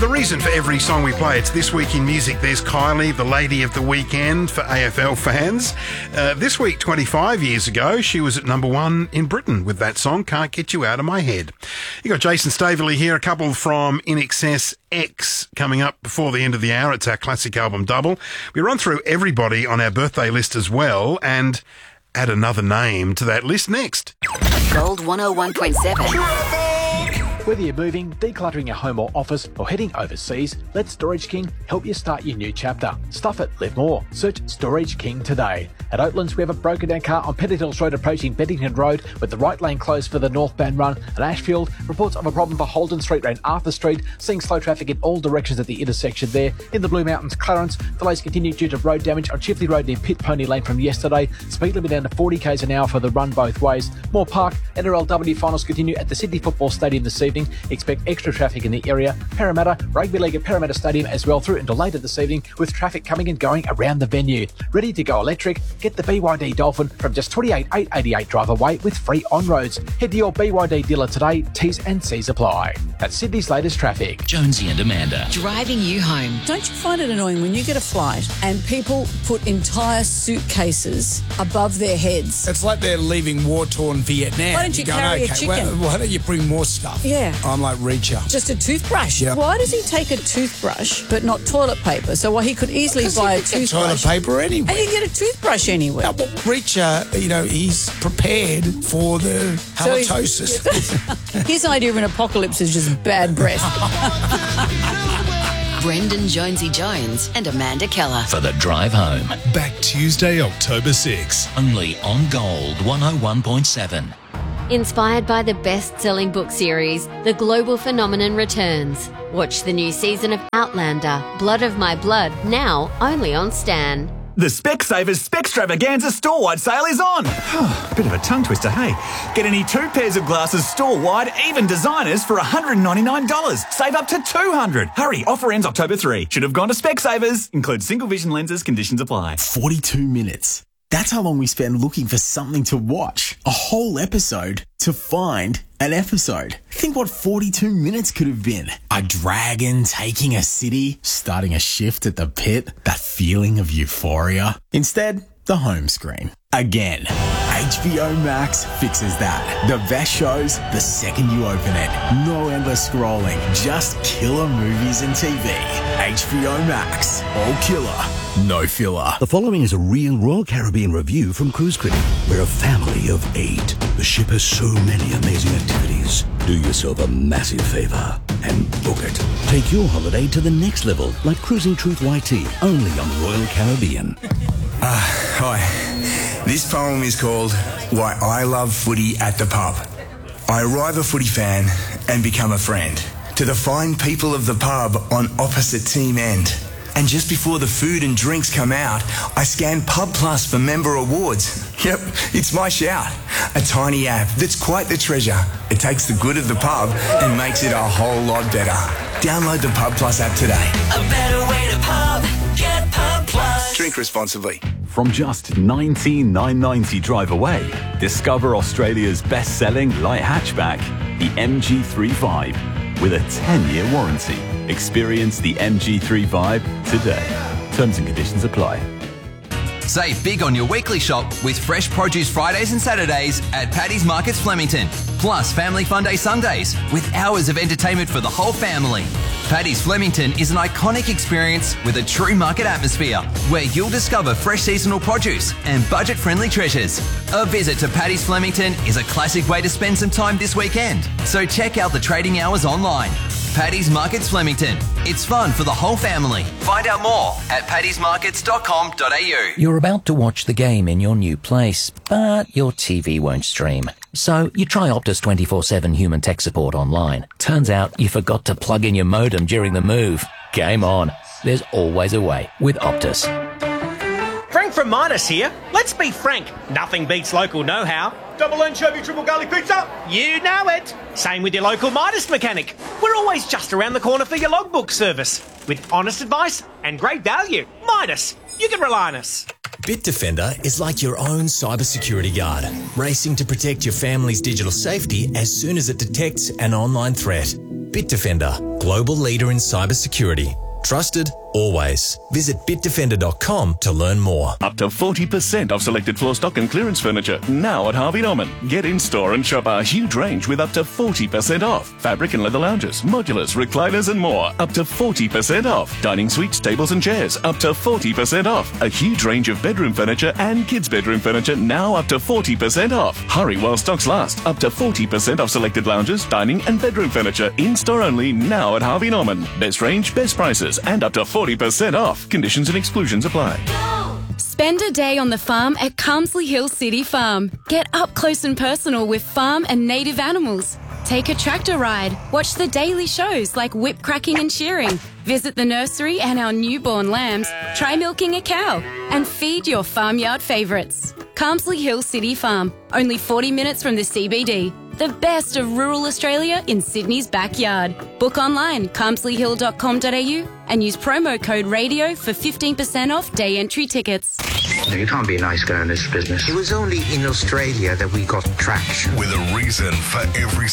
the reason for every song we play, it's This Week in Music. There's Kylie, the lady of the weekend for AFL fans. This week, 25 years ago, she was at number one in Britain with that song, Can't Get You Out of My Head. You got Jason Staveley here, a couple from In Excess X coming up before the end of the hour. It's our classic album double. We run through everybody on our birthday list as well and add another name to that list next. Gold 101.7. Whether you're moving, decluttering your home or office, or heading overseas, let Storage King help you start your new chapter. Stuff it, live more. Search Storage King today. At Oatlands, we have a broken down car on Pettit Hills Road approaching Beddington Road with the right lane closed for the northbound run. At Ashfield, reports of a problem for Holden Street and Arthur Street, seeing slow traffic in all directions at the intersection there. In the Blue Mountains, Clarence, delays continue due to road damage on Chifley Road near Pit Pony Lane from yesterday. Speed limit down to 40 k's an hour for the run both ways. Moore Park, NRLW finals continue at the Sydney Football Stadium this evening. Expect extra traffic in the area. Parramatta, Rugby League at Parramatta Stadium as well through until later this evening with traffic coming and going around the venue. Ready to go electric? Get the BYD Dolphin from just $28,888 drive away with free on-roads. Head to your BYD dealer today. T's and C's apply. That's Sydney's latest traffic. Jonesy and Amanda. Driving you home. Don't you find it annoying when you get a flight and people put entire suitcases above their heads? It's like they're leaving war-torn Vietnam. Why don't you carry a chicken? Why don't you bring more stuff? Yeah. I'm like Reacher. Just a toothbrush. Yeah. Why does he take a toothbrush but not toilet paper? So he could easily buy a toothbrush. Toilet paper anyway. And you can get a toothbrush anywhere. No, but Reacher, he's prepared for the halitosis. His idea of an apocalypse is just bad breath. Brendan Jonesy Jones and Amanda Keller. For the drive home. Back Tuesday, October 6. Only on Gold 101.7. Inspired by the best-selling book series, The Global Phenomenon returns. Watch the new season of Outlander, Blood of My Blood, now only on Stan. The Specsavers Specstravaganza store-wide sale is on. Bit of a tongue twister, hey? Get any 2 pairs of glasses store-wide, even designers, for $199. Save up to $200. Hurry, offer ends October 3. Should have gone to Specsavers. Includes single vision lenses, conditions apply. 42 minutes. That's how long we spend looking for something to watch. A whole episode to find an episode. Think what 42 minutes could have been. A dragon taking a city, starting a shift at the pit, that feeling of euphoria. Instead, the home screen. Again. HBO Max fixes that. The best shows the second you open it. No endless scrolling, just killer movies and TV. HBO Max. All killer, no filler. The following is a real Royal Caribbean review from Cruise Critic. We're a family of 8. The ship has so many amazing activities. Do yourself a massive favour and book it. Take your holiday to the next level, like Cruising Truth YT, only on Royal Caribbean. Hi. This poem is called Why I Love Footy at the Pub. I arrive a footy fan and become a friend to the fine people of the pub on opposite team end. And just before the food and drinks come out, I scan Pub Plus for member awards. Yep, it's my shout. A tiny app that's quite the treasure. It takes the good of the pub and makes it a whole lot better. Download the Pub Plus app today. A better way to pub. Get Pub Plus. Drink responsibly. From just $19,990 drive away, discover Australia's best-selling light hatchback, the MG35, with a 10-year warranty. Experience the MG35 today. Terms and conditions apply. Save big on your weekly shop with Fresh Produce Fridays and Saturdays at Paddy's Markets Flemington. Plus Family Fun Day Sundays with hours of entertainment for the whole family. Paddy's Flemington is an iconic experience with a true market atmosphere where you'll discover fresh seasonal produce and budget-friendly treasures. A visit to Paddy's Flemington is a classic way to spend some time this weekend. So check out the trading hours online. Paddy's Markets Flemington. It's fun for the whole family. Find out more at paddysmarkets.com.au. You're about to watch the game in your new place, but your TV won't stream. So you try Optus 24/7 human tech support online. Turns out you forgot to plug in your modem during the move. Game on. There's always a way with Optus. Frank from Midas here. Let's be frank, nothing beats local know-how. Double anchovy, triple garlic pizza. You know it. Same with your local Midas mechanic. We're always just around the corner for your logbook service. With honest advice and great value. Midas, you can rely on us. Bitdefender is like your own cybersecurity guard, racing to protect your family's digital safety as soon as it detects an online threat. Bitdefender, global leader in cybersecurity. Trusted, always. Visit bitdefender.com to learn more. Up to 40% off selected floor stock and clearance furniture now at Harvey Norman. Get in store and shop our huge range with up to 40% off. Fabric and leather lounges, modulars, recliners and more. Up to 40% off. Dining suites, tables and chairs. Up to 40% off. A huge range of bedroom furniture and kids' bedroom furniture now up to 40% off. Hurry while stocks last. Up to 40% off selected lounges, dining and bedroom furniture. In store only now at Harvey Norman. Best range, best prices and up to 40% off. Conditions and exclusions apply. Spend a day on the farm at Carmsley Hill City Farm. Get up close and personal with farm and native animals. Take a tractor ride. Watch the daily shows like whip cracking and shearing. Visit the nursery and our newborn lambs. Try milking a cow and feed your farmyard favourites. Carmsley Hill City Farm, only 40 minutes from the CBD. The best of rural Australia in Sydney's backyard. Book online, carmsleyhill.com.au and use promo code RADIO for 15% off day entry tickets. No, you can't be a nice guy in this business. It was only in Australia that we got traction. With a reason for every